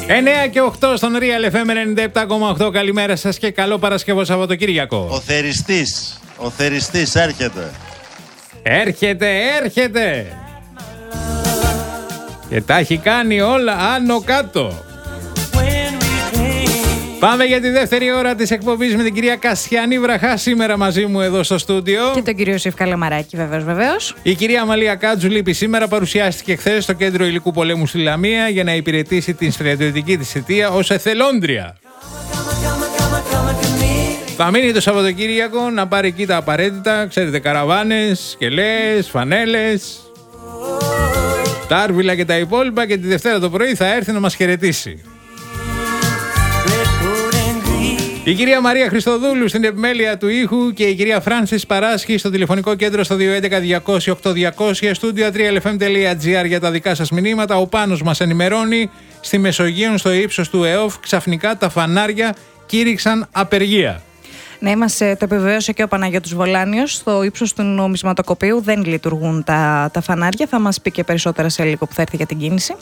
9 και 8 στον Real FM 97,8. Καλημέρα σας και καλό Παρασκευό Σαββατοκύριακο. Ο θεριστής έρχεται. Έρχεται. Και τα έχει κάνει όλα άνω κάτω. Πάμε για τη δεύτερη ώρα της εκπομπής με την κυρία Κασιανή Βραχά σήμερα μαζί μου εδώ στο στούντιο. Και τον κύριο Ιωσήφ Καλαμαράκη, βεβαίως. Η κυρία Αμαλία Κάτζου λείπει σήμερα, παρουσιάστηκε χθες στο Κέντρο Υλικού Πολέμου στη Λαμία για να υπηρετήσει την στρατιωτική της θητεία ως εθελόντρια. Θα μείνει το Σαββατοκύριακο να πάρει εκεί τα απαραίτητα, ξέρετε, καραβάνες, σκελές, φανέλες, τάρβιλα και τα υπόλοιπα, και τη Δευτέρα το πρωί θα έρθει να μας χαιρετήσει. Η κυρία Μαρία Χριστοδούλου στην επιμέλεια του ήχου και η κυρία Φράνσις Παράσχη στο τηλεφωνικό κέντρο στο 211-200-8200, στούντιο 3lfm.gr για τα δικά σας μηνύματα. Ο Πάνος μας ενημερώνει: στη Μεσογείο, στο ύψος του ΕΟΦ, ξαφνικά τα φανάρια κήρυξαν απεργία. Ναι, μας το επιβεβαίωσε και ο Παναγιώτης Βολάνιος. Στο ύψος του νομισματοκοπείου δεν λειτουργούν τα φανάρια. Θα μας πει και περισσότερα σε λίγο που θα έρθει για την κίνηση.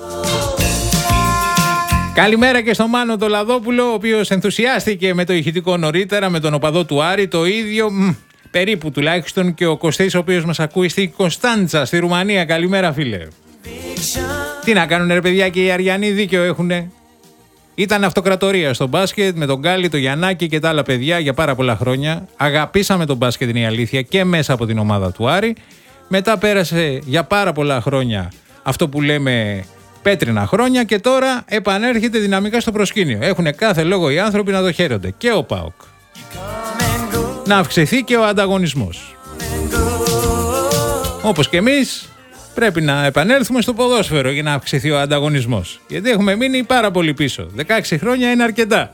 Καλημέρα και στον Μάνο το Λαδόπουλο, ο οποίος ενθουσιάστηκε με το ηχητικό νωρίτερα, με τον οπαδό του Άρη, το ίδιο περίπου τουλάχιστον και ο Κωστής, ο οποίος μας ακούει στη Κωνσταντσα, στη Ρουμανία. Καλημέρα, φίλε. Τι να κάνουνε ρε παιδιά, και οι Αριανοί δίκαιο έχουνε. Ήταν αυτοκρατορία στο μπάσκετ με τον Γκάλι, τον Γιαννάκη και τα άλλα παιδιά για πάρα πολλά χρόνια. Αγαπήσαμε τον μπάσκετ, είναι η αλήθεια, και μέσα από την ομάδα του Άρη. Μετά πέρασε για πάρα πολλά χρόνια αυτό που λέμε πέτρινα χρόνια και τώρα επανέρχεται δυναμικά στο προσκήνιο. Έχουν κάθε λόγο οι άνθρωποι να το χαίρονται. Και ο ΠΑΟΚ. Να αυξηθεί και ο ανταγωνισμός. Όπως και εμείς πρέπει να επανέλθουμε στο ποδόσφαιρο για να αυξηθεί ο ανταγωνισμός. Γιατί έχουμε μείνει πάρα πολύ πίσω. 16 χρόνια είναι αρκετά.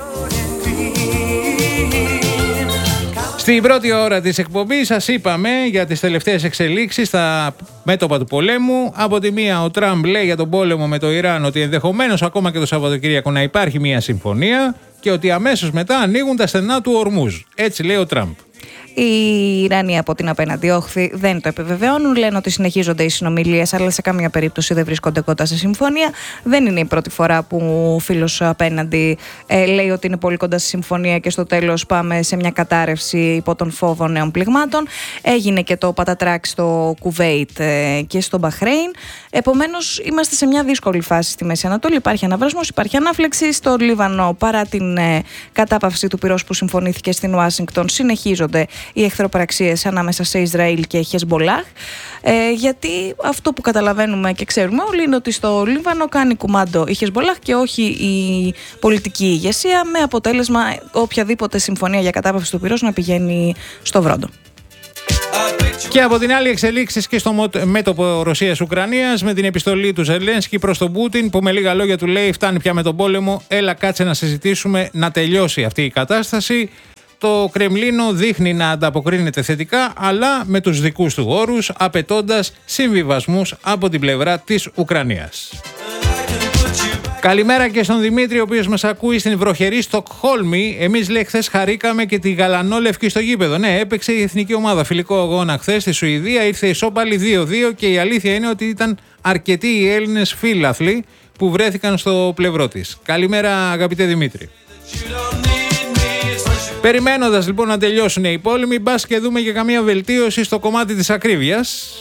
Στην πρώτη ώρα της εκπομπής σας είπαμε για τις τελευταίες εξελίξεις στα μέτωπα του πολέμου. Από τη μία ο Τραμπ λέει για τον πόλεμο με το Ιράν ότι ενδεχομένως ακόμα και το Σαββατοκύριακο να υπάρχει μια συμφωνία και ότι αμέσως μετά ανοίγουν τα στενά του Ορμούζ. Έτσι λέει ο Τραμπ. Οι Ιρανοί από την απέναντι όχθη δεν το επιβεβαιώνουν. Λένε ότι συνεχίζονται οι συνομιλίες, αλλά σε καμία περίπτωση δεν βρίσκονται κοντά σε συμφωνία. Δεν είναι η πρώτη φορά που ο φίλος απέναντι λέει ότι είναι πολύ κοντά σε συμφωνία και στο τέλος πάμε σε μια κατάρρευση υπό τον φόβο νέων πληγμάτων. Έγινε και το πατατράκ στο Κουβέιτ και στο Μπαχρέιν. Επομένως, είμαστε σε μια δύσκολη φάση στη Μέση Ανατολή. Υπάρχει αναβρασμός, υπάρχει ανάφλεξη. Στο Λίβανο, παρά την κατάπαυση του πυρός που συμφωνήθηκε στην Ουάσιγκτον, συνεχίζονται οι εχθροπραξίες ανάμεσα σε Ισραήλ και Χεσμπολάχ, γιατί αυτό που καταλαβαίνουμε και ξέρουμε όλοι είναι ότι στο Λίβανο κάνει κουμάντο η Χεσμπολάχ και όχι η πολιτική ηγεσία, με αποτέλεσμα οποιαδήποτε συμφωνία για κατάπαυση του πυρός να πηγαίνει στο βρόντο. Και από την άλλη, εξελίξεις και στο μέτωπο Ρωσίας-Ουκρανίας με την επιστολή του Ζελένσκι προς τον Πούτιν, που με λίγα λόγια του λέει: φτάνει πια με τον πόλεμο, έλα κάτσε να συζητήσουμε να τελειώσει αυτή η κατάσταση. Το Κρεμλίνο δείχνει να ανταποκρίνεται θετικά, αλλά με τους δικούς του όρους, απαιτώντας συμβιβασμούς από την πλευρά της Ουκρανίας. Καλημέρα και στον Δημήτρη, ο οποίος μας ακούει στην βροχερή Στοκχόλμη. Εμείς, λέει, χθες χαρήκαμε και τη γαλανόλευκη στο γήπεδο. Ναι, έπαιξε η εθνική ομάδα φιλικό αγώνα χθες στη Σουηδία, ήρθε ισόπαλη 2-2 και η αλήθεια είναι ότι ήταν αρκετοί οι Έλληνες φίλαθλοι που βρέθηκαν στο πλευρό της. Καλημέρα, αγαπητέ Δημήτρη. Περιμένοντας λοιπόν να τελειώσουν οι πόλεμοι, μπας και δούμε και καμία βελτίωση στο κομμάτι της ακρίβειας.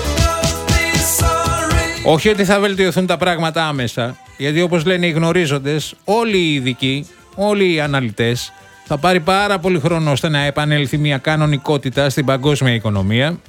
Όχι ότι θα βελτιωθούν τα πράγματα άμεσα, γιατί όπως λένε οι γνωρίζοντες, όλοι οι ειδικοί, όλοι οι αναλυτές, θα πάρει πάρα πολύ χρόνο ώστε να επανέλθει μια κανονικότητα στην παγκόσμια οικονομία.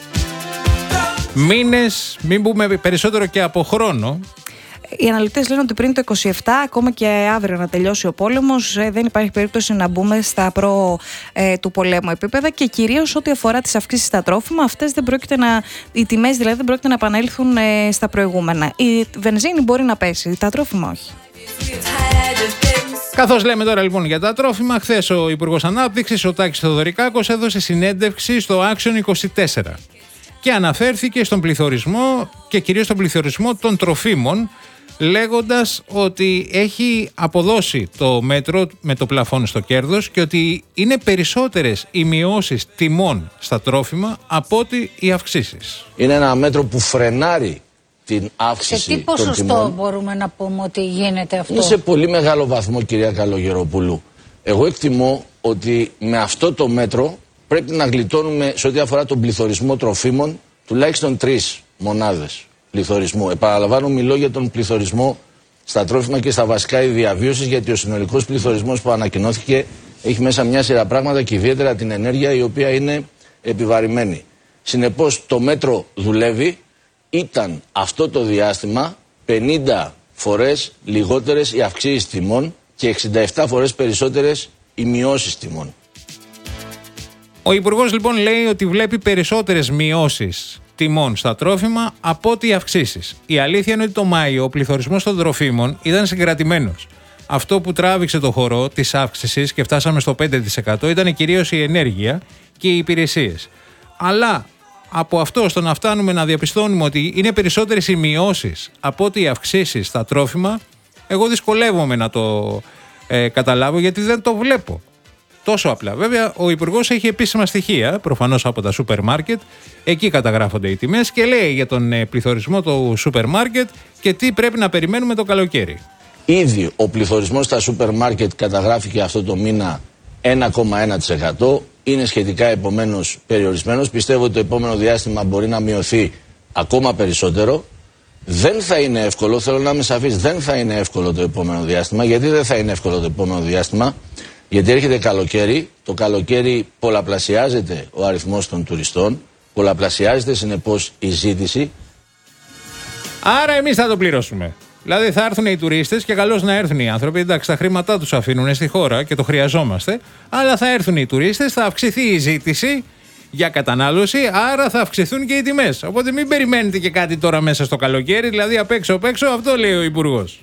Μήνες, μην πούμε περισσότερο και από χρόνο. Οι αναλυτές λένε ότι πριν το 27, ακόμα και αύριο να τελειώσει ο πόλεμος, δεν υπάρχει περίπτωση να μπούμε στα του πολέμου επίπεδα, και κυρίως ό,τι αφορά τις αυξήσεις στα τρόφιμα, αυτές δεν πρόκειται οι τιμές δηλαδή δεν πρόκειται να επανέλθουν στα προηγούμενα. Η βενζίνη μπορεί να πέσει, τα τρόφιμα όχι. Καθώς λέμε τώρα λοιπόν για τα τρόφιμα, χθες ο Υπουργός Ανάπτυξης, ο Τάκης Θεοδωρικάκος, έδωσε συνέντευξη στο Action 24 και αναφέρθηκε στον πληθωρισμό και κυρίως στον πληθωρισμό των τροφίμων, λέγοντας ότι έχει αποδώσει το μέτρο με το πλαφόν στο κέρδος και ότι είναι περισσότερες οι μειώσεις τιμών στα τρόφιμα από ότι οι αυξήσεις. Είναι ένα μέτρο που φρενάρει την αύξηση. Σε τι ποσοστό μπορούμε να πούμε ότι γίνεται αυτό? Είναι σε πολύ μεγάλο βαθμό, κυρία Καλογεροπούλου. Εγώ εκτιμώ ότι με αυτό το μέτρο πρέπει να γλιτώνουμε σε ό,τι αφορά τον πληθωρισμό τροφίμων τουλάχιστον 3 μονάδες πληθωρισμού. Επαναλαμβάνω, μιλώ για τον πληθωρισμό στα τρόφιμα και στα βασικά είδη διαβίωσης, γιατί ο συνολικός πληθωρισμός που ανακοινώθηκε έχει μέσα μια σειρά πράγματα και ιδιαίτερα την ενέργεια, η οποία είναι επιβαρημένη. Συνεπώς το μέτρο δουλεύει. Ήταν αυτό το διάστημα 50 φορές λιγότερες οι αυξήσεις τιμών και 67 φορές περισσότερες οι μειώσεις τιμών. Ο Υπουργός λοιπόν λέει ότι βλέπει περισσότερες μειώσεις τιμών στα τρόφιμα από ότι αυξήσεις. Η αλήθεια είναι ότι το Μάιο ο πληθωρισμός των τροφίμων ήταν συγκρατημένος. Αυτό που τράβηξε το χορό της αύξησης και φτάσαμε στο 5% ήταν κυρίως η ενέργεια και οι υπηρεσίες. Αλλά από αυτό στο να φτάνουμε να διαπιστώνουμε ότι είναι περισσότερες οι μειώσεις από ότι οι αυξήσεις στα τρόφιμα, εγώ δυσκολεύομαι να το καταλάβω, γιατί δεν το βλέπω τόσο απλά. Βέβαια, ο Υπουργός έχει επίσημα στοιχεία, προφανώς από τα σούπερ μάρκετ, εκεί καταγράφονται οι τιμές και λέει για τον πληθωρισμό του σούπερ μάρκετ και τι πρέπει να περιμένουμε το καλοκαίρι. Ήδη ο πληθωρισμός στα σούπερ μάρκετ καταγράφηκε αυτό το μήνα 1,1%. Είναι σχετικά επομένως περιορισμένος. Πιστεύω ότι το επόμενο διάστημα μπορεί να μειωθεί ακόμα περισσότερο. Δεν θα είναι εύκολο, θέλω να είμαι σαφής, δεν θα είναι εύκολο το επόμενο διάστημα. Γιατί δεν θα είναι εύκολο το επόμενο διάστημα? Γιατί έρχεται καλοκαίρι, το καλοκαίρι πολλαπλασιάζεται ο αριθμός των τουριστών, πολλαπλασιάζεται συνεπώς η ζήτηση. Άρα εμείς θα το πληρώσουμε. Δηλαδή θα έρθουν οι τουρίστες και καλώς να έρθουν οι άνθρωποι. Εντάξει, τα χρήματά τους αφήνουν στη χώρα και το χρειαζόμαστε. Αλλά θα έρθουν οι τουρίστες, θα αυξηθεί η ζήτηση για κατανάλωση, άρα θα αυξηθούν και οι τιμές. Οπότε μην περιμένετε και κάτι τώρα μέσα στο καλοκαίρι, δηλαδή απ' έξω, αυτό λέει ο Υπουργός.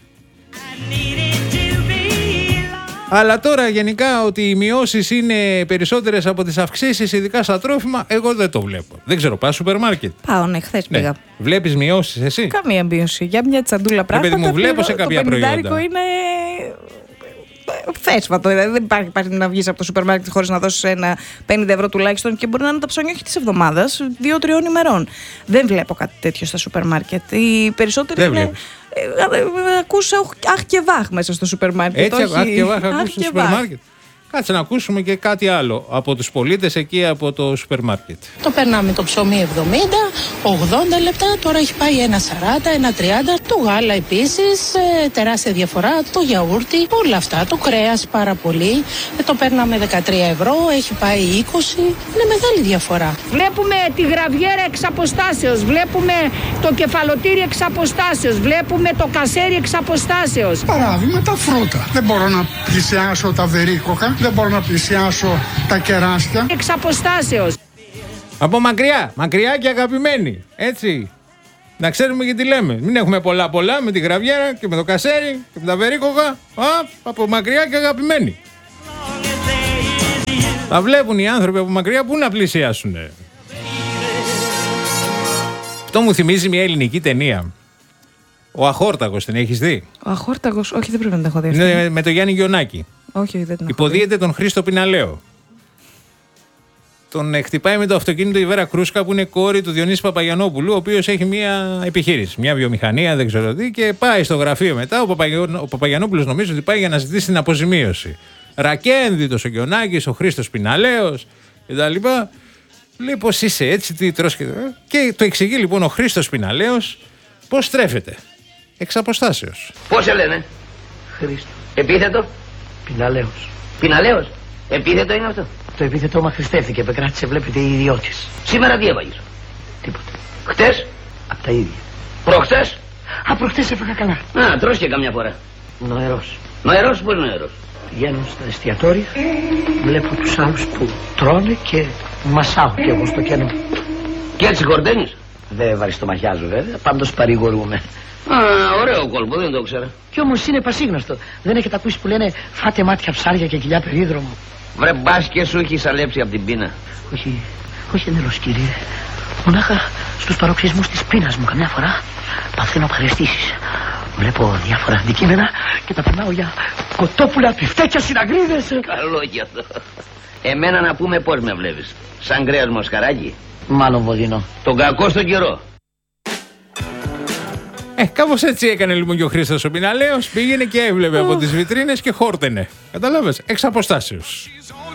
Αλλά τώρα γενικά ότι οι μειώσεις είναι περισσότερες από τις αυξήσεις, ειδικά στα τρόφιμα, εγώ δεν το βλέπω. Δεν ξέρω, πας σούπερ μάρκετ? Πάω, ναι, χθες πήγα. Βλέπεις μειώσεις εσύ? Καμία μείωση. Για μια τσαντούλα πράγματα. Παιδί μου, βλέπω σε κάποια προϊόντα. Το 50 είναι θέσβατο. Δηλαδή δεν υπάρχει να βγεις από το σούπερ μάρκετ χωρίς να δώσεις ένα 50 ευρώ τουλάχιστον, και μπορεί να είναι τα ψώνια όχι της εβδομάδας, 2-3 ημερών. Δεν βλέπω κάτι τέτοιο στα σούπερ μάρκετ. Οι περισσότεροι είναι. Ακούσα αχ και βάχ μέσα στο σούπερ μάρκετ. Έτσι, αχ και βάχ ακούς στο σούπερ μάρκετ. Κάτσε να ακούσουμε και κάτι άλλο από τους πολίτες εκεί από το σούπερ μάρκετ. Το περνάμε το ψωμί 70-80 λεπτά, τώρα έχει πάει 1,40, 1,30. Το γάλα επίσης, τεράστια διαφορά. Το γιαούρτι, όλα αυτά. Το κρέας πάρα πολύ. Το παίρναμε 13 ευρώ, έχει πάει 20. Είναι μεγάλη διαφορά. Βλέπουμε τη γραβιέρα εξ αποστάσεως, βλέπουμε το κεφαλοτήρι εξ αποστάσεως, βλέπουμε το κασέρι εξ αποστάσεως. Παράδειγμα, τα φρούτα. Δεν μπορώ να πλησιάσω τα βερίκοκα. Δεν μπορώ να πλησιάσω τα κεράσια. Εξ αποστάσεως. Από μακριά και αγαπημένοι. Έτσι. Να ξέρουμε και τι λέμε. Μην έχουμε πολλά με τη γραβιέρα και με το κασέρι και με τα βερίκοκα. Από μακριά και αγαπημένοι. Τα βλέπουν οι άνθρωποι από μακριά, που να πλησιάσουν. Αυτό μου θυμίζει μια ελληνική ταινία. Ο Αχόρταγος, την έχεις δει? Ο Αχόρταγος, όχι, δεν πρέπει να την έχω δει. Είναι με τον Γιάννη Γιονάκη. Όχι, δεν την έχω δει. Υποδίεται τον Χρήστο Πιναλέο. Τον χτυπάει με το αυτοκίνητο η Βέρα Κρούσκα, που είναι κόρη του Διονύση Παπαγιανόπουλου, ο οποίος έχει μια επιχείρηση, μια βιομηχανία, δεν ξέρω τι, και πάει στο γραφείο μετά. Ο Παπαγιανόπουλος νομίζω ότι πάει για να ζητήσει την αποζημίωση. Ρακένδυτος ο Γιονάκης, ο Χρήστος Πιναλέος κτλ. Λέει πως είσαι έτσι, τι τρως και το εξηγεί λοιπόν ο Χρήστος Πιναλέος πώς στρέφεται. Εξ αποστάσεως. Πώς σε λένε? Χρήστο. Επίθετο? Πιναλέος. Πιναλέος. Επίθετο είναι αυτό? Το επίθετο μα χριστεύτηκε, επεκράτησε, βλέπετε, η ιδιώτης. Σήμερα τι έβαγες? Τίποτα. Χτες? Απ' τα ίδια. Προχτές? Προχτές έφαγα καλά. Τρως και καμιά φορά. Νοερός. Νοερός, πώς νοερός? Πηγαίνω στα εστιατόρια, βλέπω τους άλλους που τρώνε και μασάω κι εγώ στο κενό. Και έτσι χορταίνεις? Δεν βαριστομαχιάζω βέβαια, πάντως παρηγορούμε. Ωραίο κόλπο, δεν το ξέρα. Κι όμως είναι πασίγνωστο. Δεν έχετε ακούσει που λένε φάτε μάτια ψάρια και κοιλιά περίδρομο? Βρε μπας και σου έχει σαλέψει από την πείνα. Όχι εντελώς, κύριε. Μονάχα στους παροξισμούς της πείνας μου καμιά φορά παθαίνω ευχαριστήσεις. Βλέπω διάφορα αντικείμενα και τα περνάω για κοτόπουλα, πιφτέκια, συναγρίδες. Καλό κι αυτό. Εμένα να πούμε πώς με βλέπεις? Σαν κρέας μοσχαράκι? Μάλλον βοδινό. Τον κακό στον καιρό. Κάπως έτσι έκανε λοιπόν και ο Χρήστος ο Πιναλέος. Πήγαινε και έβλεπε από τις βιτρίνες και χόρτενε. Καταλάβες, εξ αποστάσεως.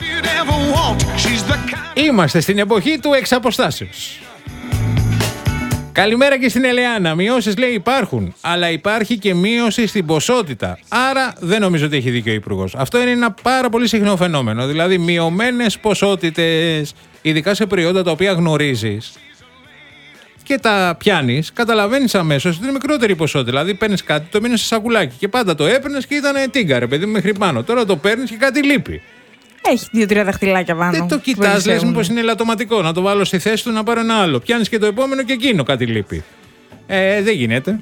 Είμαστε στην εποχή του εξ αποστάσεως. Καλημέρα και στην Ελεάνα. Μειώσεις λέει υπάρχουν, αλλά υπάρχει και μείωση στην ποσότητα. Άρα δεν νομίζω ότι έχει δίκιο ο Υπουργός. Αυτό είναι ένα πάρα πολύ συχνό φαινόμενο. Δηλαδή, μειωμένες ποσότητες, ειδικά σε προϊόντα τα οποία γνωρίζεις και τα πιάνεις, καταλαβαίνεις αμέσως ότι είναι μικρότερη ποσότητα. Δηλαδή, παίρνεις κάτι, το μείνεις σε σακουλάκι και πάντα το έπαιρνες και ήταν τίγκα, ρε παιδί μου, μέχρι πάνω. Τώρα το παίρνεις και κάτι λείπει. Έχει 2-3 δαχτυλάκια πάνω. Δεν το κοιτάς, λες μήπως είναι ελαττωματικό. Να το βάλω στη θέση του να πάρω ένα άλλο. Πιάνεις και το επόμενο και εκείνο κάτι λείπει. Δεν γίνεται.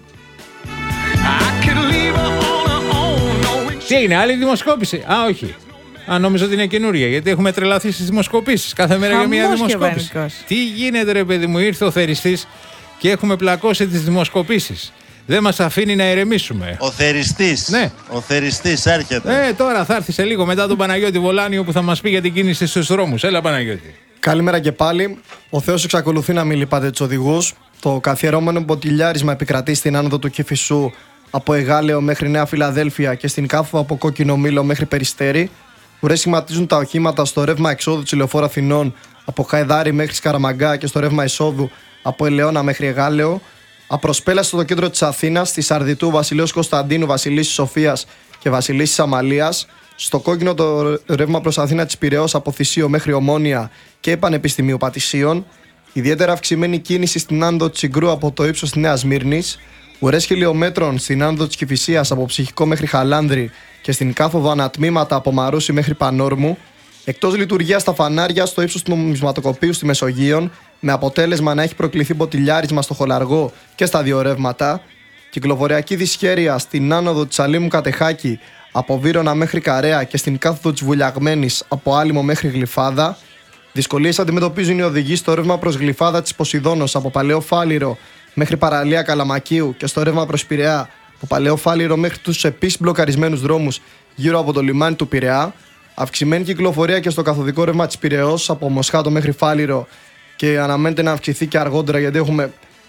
Τι είναι, άλλη δημοσκόπηση? Όχι. Νόμιζα ότι είναι καινούρια, γιατί έχουμε τρελαθεί στις δημοσκοπήσεις. Κάθε μέρα για μια δημοσκόπηση. Τι γίνεται, ρε παιδί μου, ήρθε ο θεριστής και έχουμε πλακώσει τις δημοσκοπήσεις. Δεν μας αφήνει να ηρεμήσουμε. Ο θεριστής. Ναι. Ο θεριστής έρχεται. Τώρα θα έρθει σε λίγο μετά τον Παναγιώτη Βολάνιο που θα μας πει για την κίνηση στους δρόμους. Έλα, Παναγιώτη. Καλημέρα και πάλι. Ο Θεός εξακολουθεί να μην λυπάται τους οδηγούς. Το καθιερώμενο μποτιλιάρισμα επικρατεί στην άνοδο του Κηφισού από Εγάλεο μέχρι Νέα Φιλαδέλφια και στην Κάφο από Κόκκινο Μήλο μέχρι Περιστέρι. Ουρές σχηματίζουν τα οχήματα στο ρεύμα εξόδου της Λεωφόρου Αθηνών από Χαϊδάρι μέχρι Σκαραμαγκά και στο ρεύμα εισόδου από Ελαιώνα μέχρι Εγάλεο. Απροσπέλαση στο κέντρο της Αθήνας, στη Σαρδιτού, Βασιλέως Κωνσταντίνου, Βασιλίσσης Σοφίας και Βασιλίσσης Αμαλίας. Στο κόκκινο το ρεύμα προς Αθήνα της Πειραιώς από Θησίο μέχρι Ομόνια και Πανεπιστημίου Πατησίων. Ιδιαίτερα αυξημένη κίνηση στην άνοδο της Συγκρού από το ύψος της Νέας Μύρνης. Ουρές χιλιομέτρων στην άνοδο της Κηφισίας από Ψυχικό μέχρι Χαλάνδρη και στην κάθοδο ανατμήματα από Μαρούσι μέχρι Πανόρμου. Εκτός λειτουργίας τα φανάρια στο ύψος του νομισματοκοπείου στη Μεσογείων, με αποτέλεσμα να έχει προκληθεί μποτιλιάρισμα στο Χολαργό και στα δύο ρεύματα. Κυκλοφοριακή δυσχέρεια στην άνοδο της Αλήμου Κατεχάκη από Βύρωνα μέχρι Καρέα και στην κάθοδο της Βουλιαγμένης από Άλυμο μέχρι Γλυφάδα. Δυσκολίες αντιμετωπίζουν οι οδηγοί στο ρεύμα προς Γλυφάδα της Ποσειδώνος από Παλαιό Φάληρο μέχρι Παραλία Καλαμακίου και στο ρεύμα προς Πειραιά από Παλαιό Φάληρο μέχρι τους επίσης μπλοκαρισμένους δρόμους γύρω από το λιμάνι του Πειραιά. Αυξημένη κυκλοφορία και στο καθοδικό ρεύμα της Πειραιώς από Μοσχάτο μέχρι Φάληρο και αναμένεται να αυξηθεί και αργότερα γιατί έχουμε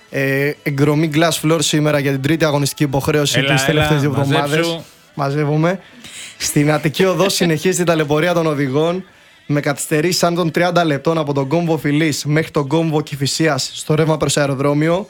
εκδρομή glass floor σήμερα για την τρίτη αγωνιστική υποχρέωση τις τελευταίες 2 εβδομάδες. Μαζεύουμε. Στην Αττική Οδό συνεχίζεται η ταλαιπωρία των οδηγών με καθυστερήσεις άνω των 30 λεπτών από τον κόμβο Φιλής μέχρι τον κόμβο Κηφισίας στο ρεύμα προς αεροδρόμιο,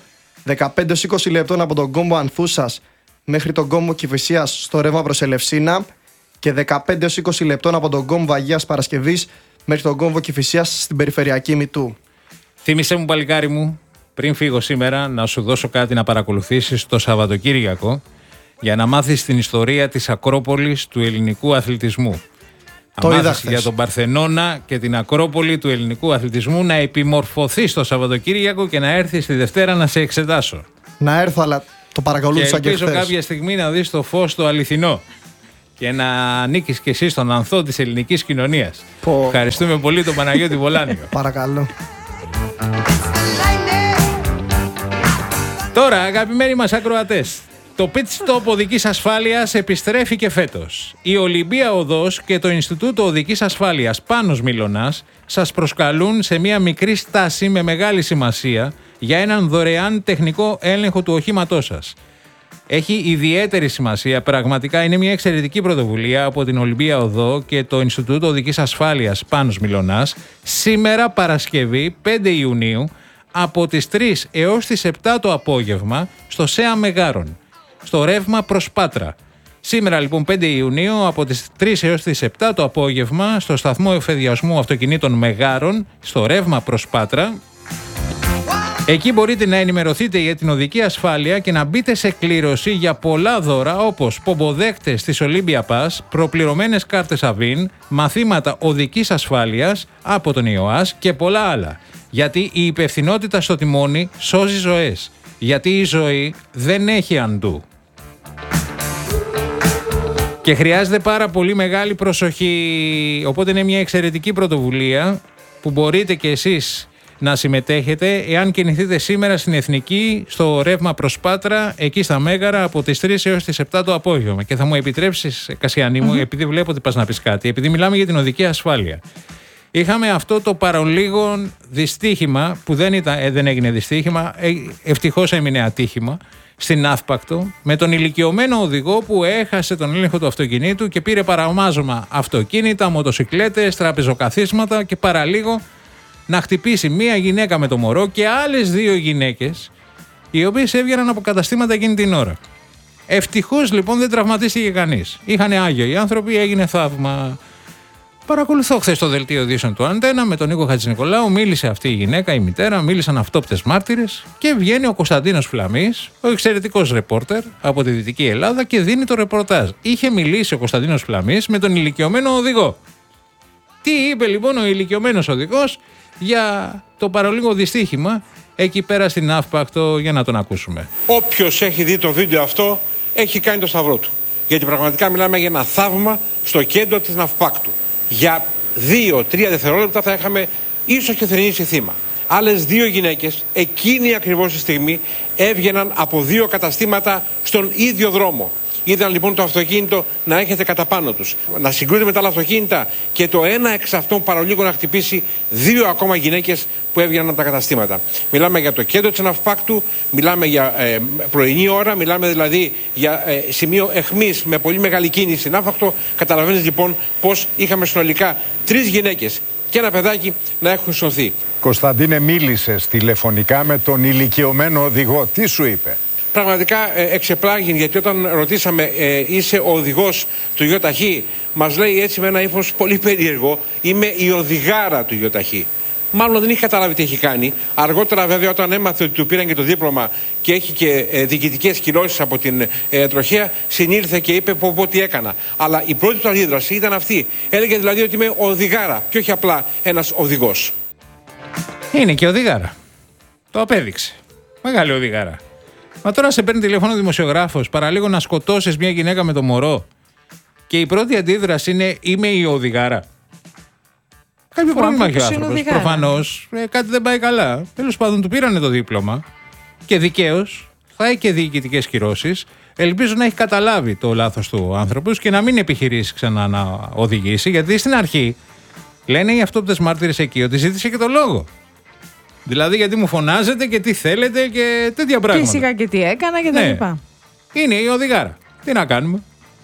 15-20 λεπτών από τον κόμβο Ανθούσας μέχρι τον κόμβο Κηφισίας στο ρεύμα προς Ελευσίνα και 15-20 λεπτών από τον κόμβο Αγίας Παρασκευής μέχρι τον κόμβο Κηφισίας στην περιφερειακή Μητού. Θύμισε μου, παλικάρι μου, πριν φύγω σήμερα, να σου δώσω κάτι να παρακολουθήσεις το Σαββατοκύριακο για να μάθεις την ιστορία της Ακρόπολης του ελληνικού αθλητισμού. Το να είδα μάθεις για τον Παρθενώνα και την Ακρόπολη του ελληνικού αθλητισμού, να επιμορφωθείς το Σαββατοκύριακο και να έρθεις τη Δευτέρα να σε εξετάσω. Να έρθω, αλλά το παρακολούθησα και χθες. Και ελπίζω κάποια στιγμή να δεις το φως το αληθινό και να ανήκεις κι εσύ στον ανθό της ελληνικής κοινωνίας. Ευχαριστούμε πολύ τον Παναγιώτη Βολάνιο. Παρακαλώ. Τώρα, αγαπημένοι μας ακροατές, το pit stop οδικής ασφάλειας επιστρέφει και φέτος. Η Ολυμπία Οδός και το Ινστιτούτο Οδικής Ασφάλειας Πάνος Μιλωνάς σας προσκαλούν σε μια μικρή στάση με μεγάλη σημασία για έναν δωρεάν τεχνικό έλεγχο του οχήματός σας. Έχει ιδιαίτερη σημασία, πραγματικά είναι μια εξαιρετική πρωτοβουλία από την Ολυμπία Οδό και το Ινστιτούτο Οδικής Ασφάλειας Πάνος Μιλωνάς σήμερα Παρασκευή 5 Ιουνίου από τις 3 έως τις 7 το απόγευμα στο ΣΕΑ Μεγάρων, στο ρεύμα προς Πάτρα. Σήμερα λοιπόν 5 Ιουνίου από τις 3 έως τις 7 το απόγευμα στο σταθμό εφεδιασμού αυτοκινήτων Μεγάρων, στο ρεύμα προς Πάτρα. Εκεί μπορείτε να ενημερωθείτε για την οδική ασφάλεια και να μπείτε σε κλήρωση για πολλά δώρα όπως πομποδέκτες της Olympia Pass, προπληρωμένες κάρτες Avin, μαθήματα οδικής ασφάλειας από τον ΙΟΑΣ και πολλά άλλα. Γιατί η υπευθυνότητα στο τιμόνι σώζει ζωές. Γιατί η ζωή δεν έχει αντού. Και χρειάζεται πάρα πολύ μεγάλη προσοχή. Οπότε είναι μια εξαιρετική πρωτοβουλία που μπορείτε και εσείς να συμμετέχετε εάν κινηθείτε σήμερα στην Εθνική στο ρεύμα προς Πάτρα, εκεί στα Μέγαρα από τις 3 έως τις 7 το απόγευμα. Και θα μου επιτρέψεις, Κασιανή μου, επειδή βλέπω ότι πας να πεις κάτι, επειδή μιλάμε για την οδική ασφάλεια. Είχαμε αυτό το παρολίγο δυστύχημα που δεν έγινε δυστύχημα, ευτυχώς έμεινε ατύχημα, στην Ναύπακτο με τον ηλικιωμένο οδηγό που έχασε τον έλεγχο του αυτοκινήτου και πήρε παραμάζωμα αυτοκίνητα, μοτοσικλέτες, τραπεζοκαθίσματα και παραλίγο να χτυπήσει μία γυναίκα με το μωρό και άλλες 2 γυναίκες, οι οποίες έβγαιναν από καταστήματα εκείνη την ώρα. Ευτυχώς λοιπόν δεν τραυματίστηκε κανείς. Είχαν άγιο οι άνθρωποι, έγινε θαύμα. Παρακολουθώ χθες το δελτίο ειδήσεων του Αντένα με τον Νίκο Χατζηνικολάου. Μίλησε αυτή η γυναίκα, η μητέρα, μίλησαν αυτόπτες μάρτυρες και βγαίνει ο Κωνσταντίνος Φλαμής, ο εξαιρετικός ρεπόρτερ από τη Δυτική Ελλάδα και δίνει το ρεπορτάζ. Είχε μιλήσει ο Κωνσταντίνος Φλαμής με τον ηλικιωμένο οδηγό. Τι είπε λοιπόν ο ηλικιωμένος οδηγός για το παρολίγο δυστύχημα εκεί πέρα στην Ναύπακτο, για να τον ακούσουμε. Όποιος έχει δει το βίντεο αυτό έχει κάνει το σταυρό του. Γιατί πραγματικά μιλάμε για ένα θαύμα στο κέντρο της Ναυπάκτου. Για 2-3 δευτερόλεπτα θα είχαμε ίσως και θρηνήσει θύμα. Άλλες 2 γυναίκες εκείνη ακριβώς τη στιγμή έβγαιναν από 2 καταστήματα στον ίδιο δρόμο. Είδαν λοιπόν το αυτοκίνητο να έχετε κατά πάνω τους, να συγκρούεται με τα άλλα αυτοκίνητα και το ένα εξ αυτών παρολίγο να χτυπήσει 2 ακόμα γυναίκες που έβγαιναν από τα καταστήματα. Μιλάμε για το κέντρο της Ναυπάκτου, μιλάμε για πρωινή ώρα, μιλάμε δηλαδή για σημείο αιχμής με πολύ μεγάλη κίνηση στην Ναύπακτο. Καταλαβαίνεις λοιπόν πως είχαμε συνολικά 3 γυναίκες και ένα παιδάκι να έχουν σωθεί. Κωνσταντίνε, μίλησες τηλεφωνικά με τον ηλικιωμένο οδηγό. Τι σου είπε? Πραγματικά εξεπλάγει, γιατί όταν ρωτήσαμε είσαι ο οδηγός του ΙΟΤΑΧΗ, μας λέει έτσι με ένα ύφος πολύ περίεργο, είμαι η οδηγάρα του ΙΟΤΑΧΗ. Μάλλον δεν είχε καταλάβει τι έχει κάνει. Αργότερα βέβαια όταν έμαθε ότι του πήραν και το δίπλωμα και έχει και διοικητικές κυρώσεις από την τροχέα, συνήλθε και είπε πω τι έκανα. Αλλά η πρώτη του αντίδραση ήταν αυτή. Έλεγε δηλαδή ότι είμαι οδηγάρα και όχι απλά ένας οδηγός. Είναι και οδηγάρα. Το απέδειξε. Μεγάλη οδηγάρα. Μα τώρα σε παίρνει τηλέφωνο δημοσιογράφος, παραλίγο να σκοτώσεις μια γυναίκα με το μωρό και η πρώτη αντίδραση είναι είμαι η οδηγάρα. Κάποιο πρόβλημα έχει ο άνθρωπος. Προφανώς κάτι δεν πάει καλά. Τέλος πάντων του πήρανε το δίπλωμα και δικαίως θα έχει και διοικητικές κυρώσεις. Ελπίζω να έχει καταλάβει το λάθος του άνθρωπος και να μην επιχειρήσει ξανά να οδηγήσει, γιατί στην αρχή λένε οι αυτόπτες μάρτυρες εκεί ότι ζήτησε και το λόγο. Δηλαδή γιατί μου φωνάζετε και τι θέλετε και τέτοια πράγματα. Φυσικά και τι έκανα και τα λοιπά. Είναι η οδηγάρα. Τι να κάνουμε.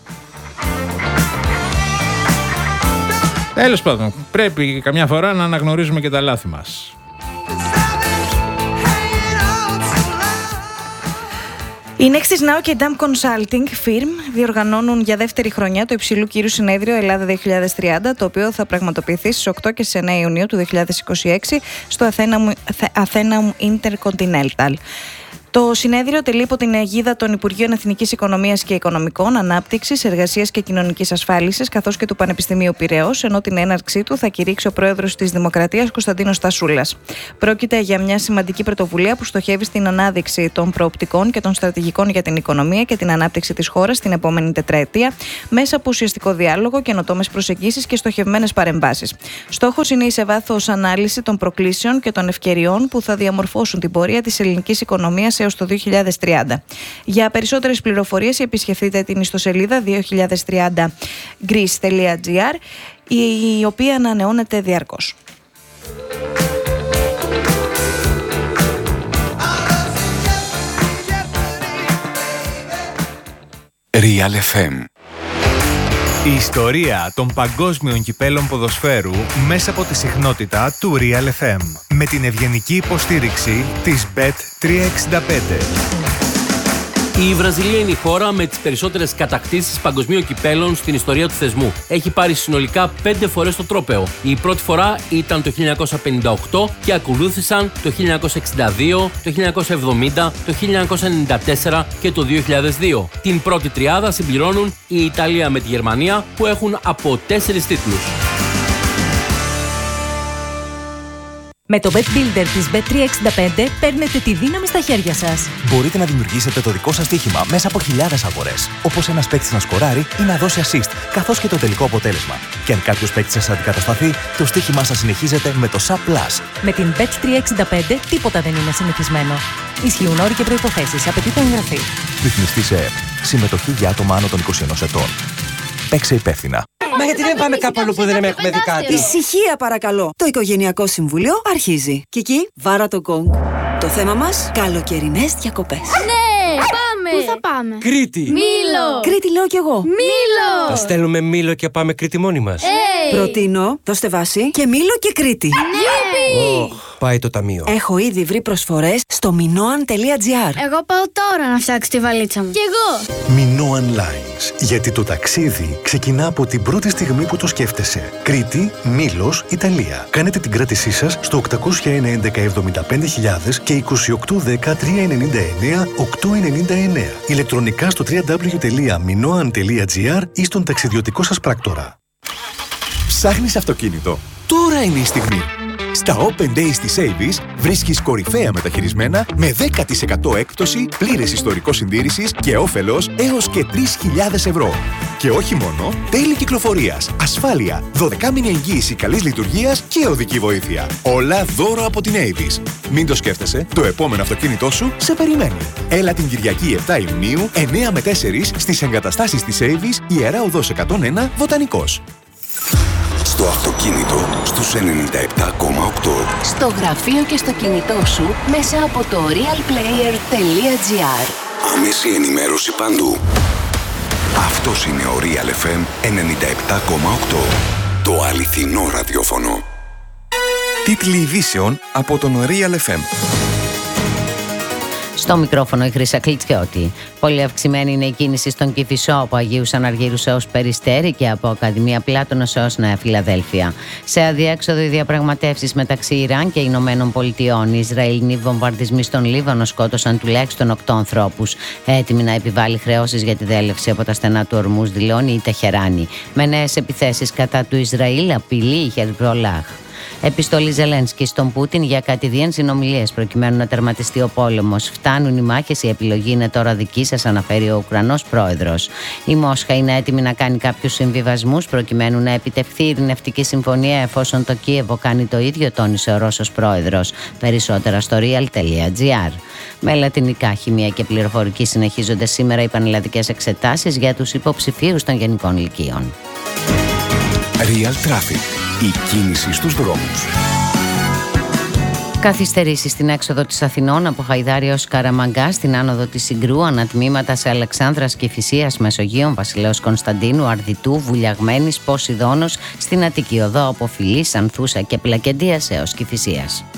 Τέλος πάντων, πρέπει καμιά φορά να αναγνωρίζουμε και τα λάθη μας. Η Nextis Now και η DAM Consulting Firm διοργανώνουν για δεύτερη χρονιά το υψηλού κύρου συνέδριο Ελλάδα 2030, το οποίο θα πραγματοποιηθεί στις 8 και στις 9 Ιουνίου του 2026 στο Athenaeum Intercontinental. Το συνέδριο τελεί υπό την αιγίδα των Υπουργείων Εθνικής Οικονομίας και Οικονομικών, Ανάπτυξης, Εργασίας και Κοινωνικής Ασφάλισης, καθώς και του Πανεπιστημίου Πειραιώς, ενώ την έναρξή του θα κηρύξει ο πρόεδρος της Δημοκρατίας, Κωνσταντίνος Στασούλας. Πρόκειται για μια σημαντική πρωτοβουλία που στοχεύει στην ανάδειξη των προοπτικών και των στρατηγικών για την οικονομία και την ανάπτυξη της χώρας την επόμενη τετραετία, μέσα από ουσιαστικό διάλογο, καινοτόμες προσεγγίσεις και στοχευμένες παρεμβάσεις. Στόχος είναι η σε βάθος ανάλυση των προκλήσεων και των ευκαιριών που θα διαμορφώσουν την πορεία της ελληνικής οικονομίας έως το 2030. Για περισσότερες πληροφορίες επισκεφτείτε την ιστοσελίδα 2030greece.gr, η οποία ανανεώνεται διαρκώς. Real FM. Η ιστορία των παγκόσμιων κυπέλων ποδοσφαίρου μέσα από τη συχνότητα του Real FM. Με την ευγενική υποστήριξη της Bet365. Η Βραζιλία είναι η χώρα με τις περισσότερες κατακτήσεις παγκοσμίων κυπέλων στην ιστορία του θεσμού. Έχει πάρει συνολικά 5 φορές το τρόπαιο. Η πρώτη φορά ήταν το 1958 και ακολούθησαν το 1962, το 1970, το 1994 και το 2002. Την πρώτη τριάδα συμπληρώνουν η Ιταλία με τη Γερμανία που έχουν από 4 τίτλους. Με το Bet Builder της Bet365 παίρνετε τη δύναμη στα χέρια σας. Μπορείτε να δημιουργήσετε το δικό σας στοίχημα μέσα από χιλιάδες αγορές. Όπως ένας παίκτης να σκοράρει ή να δώσει assist, καθώς και το τελικό αποτέλεσμα. Και αν κάποιος παίκτης σας αντικατασταθεί, το στοίχημά σας συνεχίζεται με το SAP+. Με την Bet365 τίποτα δεν είναι συνηθισμένο. Ισχύουν όροι και προϋποθέσεις. Απαιτείται εγγραφή. Ρυθμιστή σε ΕΕΠ. Συμμετοχή για άτομα άνω των 21 ετών. Παίξε υπεύθυνα. Μα γιατί δεν πάμε κάπου αλλού που δεν έχουμε δει κάτι? Ησυχία παρακαλώ. Το Οικογενειακό Συμβούλιο αρχίζει. Κική, βάρα το γκονγκ. Το θέμα μας, καλοκαιρινές διακοπές. Ναι, Πού θα πάμε? Κρήτη. Μήλο. Κρήτη λέω κι εγώ. Μήλο. Θα στέλνουμε Μήλο και πάμε Κρήτη μόνοι μας. Προτείνω, δώστε βάση και Μήλο και Κρήτη. Ναι. Πάει το ταμείο. Έχω ήδη βρει προσφορές στο minoan.gr. Εγώ πάω τώρα να φτιάξω τη βαλίτσα μου. Κι εγώ. Minoan Lines. Γιατί το ταξίδι ξεκινά από την πρώτη στιγμή που το σκέφτεσαι. Κρήτη, Μήλος, Ιταλία. Κάνετε την κράτησή σας στο 801-11-75.000 και 2810-399-899. Ηλεκτρονικά στο www.minoan.gr ή στον ταξιδιωτικό σας πράκτορα. Ψάχνεις αυτοκίνητο? Τώρα είναι η στιγμή. Στα Open Days της Avis βρίσκεις κορυφαία μεταχειρισμένα με 10% έκπτωση, πλήρες ιστορικό συντήρησης και όφελος έως και 3.000 ευρώ. Και όχι μόνο, τέλη κυκλοφορίας, ασφάλεια, 12μηνη εγγύηση καλής λειτουργίας και οδική βοήθεια. Όλα δώρο από την Avis. Μην το σκέφτεσαι, το επόμενο αυτοκίνητό σου σε περιμένει. Έλα την Κυριακή 7 Ιουνίου, 9 με 4 στις εγκαταστάσεις της Avis, Ιερά Οδός 101, Βοτανικός. Στο αυτοκίνητο στους 97,8. Στο γραφείο και στο κινητό σου μέσα από το realplayer.gr. Άμεση ενημέρωση παντού. Αυτός είναι ο Real FM 97,8. Το αληθινό ραδιόφωνο. Τίτλοι ειδήσεων από τον Real FM. Στο μικρόφωνο η Χρύσα Κλιτσιώτη. Πολύ αυξημένη είναι η κίνηση στον Κηφισό από Αγίους Αναργύρους έως Περιστέρη και από Ακαδημία Πλάτωνος έως Νέα Φιλαδέλφια. Σε αδιέξοδο οι διαπραγματεύσεις μεταξύ Ιράν και Ηνωμένων Πολιτειών. Οι Ισραηλινοί βομβαρδισμοί στον Λίβανο σκότωσαν τουλάχιστον 8 ανθρώπους. Έτοιμη να επιβάλλει χρεώσεις για τη δέλευση από τα στενά του Ορμούς, δηλώνει η Τεχεράνη. Με νέες επιθέσεις κατά του Ισραήλ απειλεί η Χεσμπολάχ. Επιστολή Ζελένσκι στον Πούτιν για κατηδίαν συνομιλίες προκειμένου να τερματιστεί ο πόλεμος. Φτάνουν οι μάχες, η επιλογή είναι τώρα δική σας, αναφέρει ο Ουκρανός πρόεδρος. Η Μόσχα είναι έτοιμη να κάνει κάποιους συμβιβασμούς προκειμένου να επιτευχθεί η ειρηνευτική συμφωνία εφόσον το Κίεβο κάνει το ίδιο, τόνισε ο Ρώσος πρόεδρος. Περισσότερα στο real.gr. Με λατινικά, χημεία και πληροφορική συνεχίζονται σήμερα οι πανελλαδικές εξετάσεις για τους υποψηφίους των γενικών λυκείων. Real Traffic. Η κίνηση στους δρόμους. Καθυστερήσεις στην έξοδο της Αθηνών από Χαϊδάρη ως Καραμαγκά, στην άνοδο της Συγκρού, ανατμήματα σε Αλεξάνδρας και Κηφισίας, Μεσογείων, Βασιλέως Κωνσταντίνου, Αρδιτού, Βουλιαγμένης, Ποσειδώνος, στην Αττική Οδό από Φιλής, Ανθούσα και Πλακεντίας έως Κηφισίας.